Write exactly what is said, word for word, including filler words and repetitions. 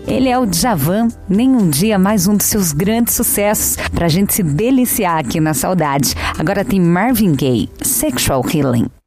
Ele é o Djavan, Nem Um Dia, mais um dos seus grandes sucessos, pra gente se deliciar aqui na saudade. Agora tem Marvin Gaye, Sexual Healing.